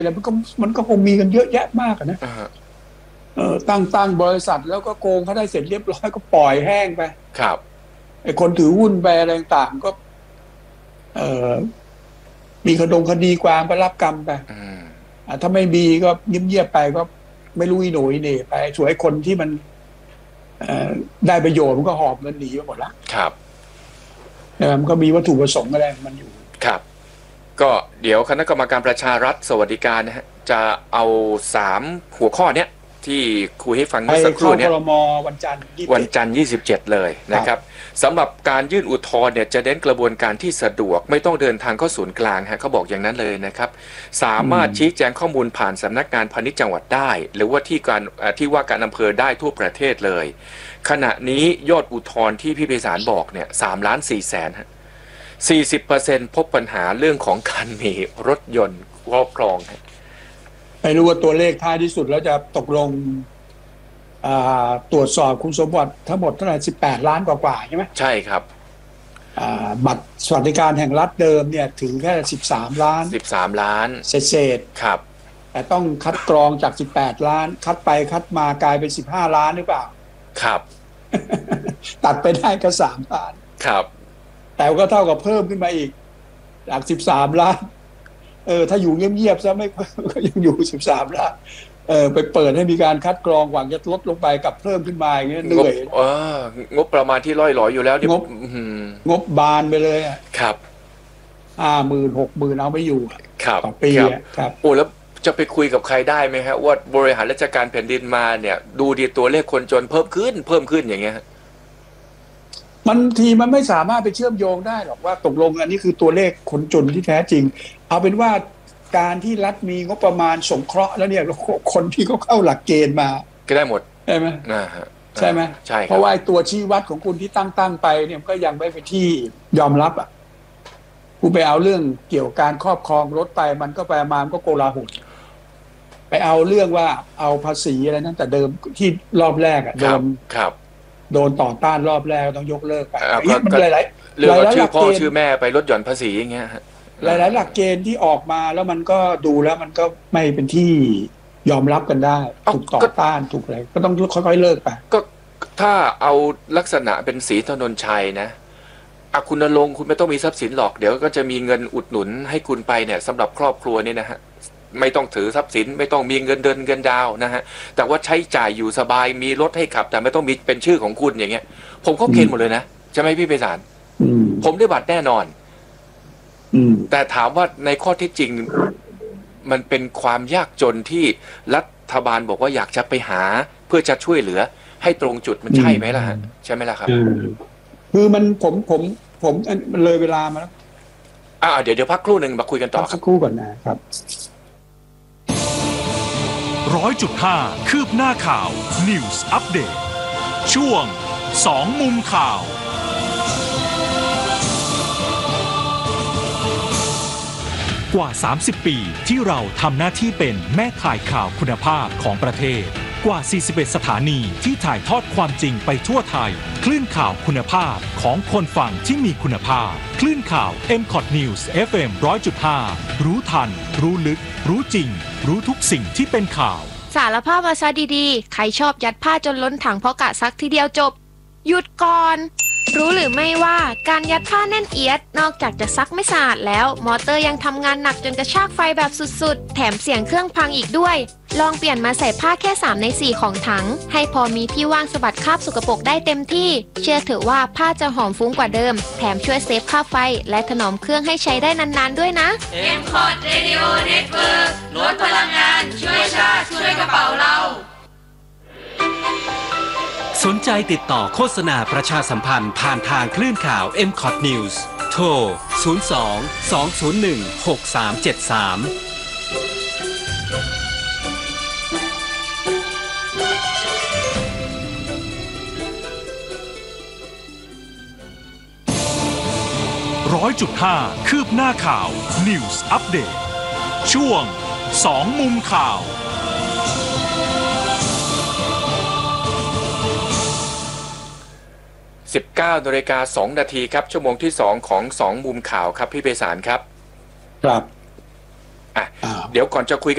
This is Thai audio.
แล้วมันก็คงมีกันเยอะแยะมากนะตั้งบริษัทแล้วก็โกงเขาได้เสร็จเรียบร้อยก็ปล่อยแห้งไปครับไอ้คนถือหุ้นไปอะไรต่างก็มีคดีความไปรับกรรมไปถ้าไม่มีก็เงียบๆไปก็ไม่รู้อีโหน่อีเหน่ไปส่วนไอ้คนที่มันได้ประโยชน์มันก็หอบเงินหนีไปหมดละครับมันก็มีวัตถุประสงค์อะไรมันอยู่ครับก็เดี๋ยวคณะกรรมการประชารัฐสวัสดิการนะฮะจะเอา3หัวข้อเนี้ยที่คุยให้ฟังเมื่อสักครู่นี้วันจันทร์ 27เลยนะครับสำหรับการยื่นอุทธรณ์เนี่ยจะเน้นกระบวนการที่สะดวกไม่ต้องเดินทางเข้าศูนย์กลางฮะเขาบอกอย่างนั้นเลยนะครับสามารถชี้แจงข้อมูลผ่านสำนักงานพาณิชย์จังหวัดได้หรือว่าที่ว่าการอำเภอได้ทั่วประเทศเลยขณะนี้ยอดอุทธรณ์ที่พี่ไพศาลบอกเนี่ย3,400,000ฮะ40%พบปัญหาเรื่องของการมีรถยนต์ครอบครองไม่รู้ว่าตัวเลขท้ายที่สุดแล้วจะตกลงตรวจสอบคุณสมบัติทั้งหมดเท่าไหร่18 ล้านกว่าใช่ไหมใช่ครับบัตรสวัสดิการแห่งรัฐเดิมเนี่ยถึงแค่13 ล้านเศษครับแต่ต้องคัดกรองจาก18 ล้านคัดไปคัดมากลายเป็น15 ล้านหรือเปล่าครับตัดไปได้ก็3 ล้านครับแต่ก็เท่ากับเพิ่มขึ้นมาอีกจาก13 ล้านถ้าอยู่เงียบๆซะไม่ก็ยังอยู่13 ล้านไปเปิดให้มีการคัดกรองหวังจะลดลงไปกับเพิ่มขึ้นมาอย่างเงี้ยเหนื่อยงบประมาณที่ล่อยหลอยอยู่แล้วงบบานไปเลยครับ 50,000 60,000เอาไม่อยู่ต่อปีครับโอ้แล้วจะไปคุยกับใครได้ไหมฮะว่าบริหารราชการแผ่นดินมาเนี่ยดูดีตัวเลขคนจนเพิ่มขึ้นอย่างเงี้ยมันไม่สามารถไปเชื่อมโยงได้หรอกว่าตกลงอันนี้คือตัวเลขคนจนที่แท้จริงเอาเป็นว่าการที่รัฐมีงบประมาณสงเคราะห์แล้วเนี่ยคนที่เขาเข้าหลักเกณฑ์มาก็ได้หมดใช่ไหมใช่ไหมใช่เพราะว่าตัวชี้วัดของคุณที่ตั้งไปเนี่ยก็ยังไม่เป็นที่ยอมรับคุณไปเอาเรื่องเกี่ยวกับการครอบครองรถไปมันก็ไปมามันก็โกลาหลไปเอาเรื่องว่าเอาภาษีอะไรนั้นแต่เดิมที่รอบแรกโดนต่อต้านรอบแรกต้องยกเลิกไปมันหลายเรื่องชื่อพ่อชื่อแม่ไปลดหย่อนภาษีอย่างเงี้ยหลายหลักเกณฑ์ที่ออกมาแล้วมันก็ดูแล้วมันก็ไม่เป็นที่ยอมรับกันได้ถูกต่อต้านถูกอะไรก็ต้องค่อยๆเลิกไปก็ถ้าเอาลักษณะเป็นศรีถนนชัยนะคุณณรงค์คุณไม่ต้องมีทรัพย์สินหรอกเดี๋ยวก็จะมีเงินอุดหนุนให้คุณไปเนี่ยสำหรับครอบครัวนี่นะฮะไม่ต้องถือทรัพย์สินไม่ต้องมีเงินเดือนเงินดาวนะฮะแต่ว่าใช้จ่ายอยู่สบายมีรถให้ขับแต่ไม่ต้องมีเป็นชื่อของคุณอย่างเงี้ยผมก็เกณฑ์หมดเลยนะใช่ไหมพี่ไพศาลผมได้บัตรแน่นอนแต่ถามว่าในข้อที่จริงมันเป็นความยากจนที่รัฐบาลบอกว่าอยากจะไปหาเพื่อจะช่วยเหลือให้ตรงจุดมันใช่ไหมล่ะฮะใช่ไหมล่ะครับคือมันผมมันเลยเวลามาแล้วเดี๋ยวพักครู่หนึ่งมาคุยกันต่อสักครู่ก่อนนะครับ 100.5 คืบหน้าข่าว News Update ช่วง2มุมข่าวกว่า30 ปีที่เราทำหน้าที่เป็นแม่ข่ายข่าวคุณภาพของประเทศกว่า41สถานีที่ถ่ายทอดความจริงไปทั่วไทยคลื่นข่าวคุณภาพของคนฟังที่มีคุณภาพคลื่นข่าว MCOT News FM 100.5 รู้ทันรู้ลึกรู้จริงรู้ทุกสิ่งที่เป็นข่าวสารภาพมาซะดีๆใครชอบยัดผ้าจนล้นถังเพราะกะซักทีเดียวจบหยุดก่อนรู้หรือไม่ว่าการยัดผ้าแน่นเอียดนอกจากจะซักไม่สะอาดแล้วมอเตอร์ยังทำงานหนักจนกระชากไฟแบบสุดๆแถมเสียงเครื่องพังอีกด้วยลองเปลี่ยนมาใส่ผ้าแค่3 ใน 4ของถังให้พอมีที่ว่างสะบัดคราบสกปรกได้เต็มที่เชื่อเถอะว่าผ้าจะหอมฟุ้งกว่าเดิมแถมช่วยเซฟค่าไฟและถนอมเครื่องให้ใช้ได้นานๆด้วยนะ MCOT Radio Network ลดพลังงานช่วยชาติช่วยกระเป๋าเราสนใจติดต่อโฆษณาประชาสัมพันธ์ผ่านทางคลื่นข่าว MCOT News โทร 100.5 คืบหน้าข่าว News Update ช่วง2มุมข่าว 19:02 นาทีครับชั่วโมงที่2ของ2มุมข่าวครับพี่ไพศาลครับครับเดี๋ยวก่อนจะคุย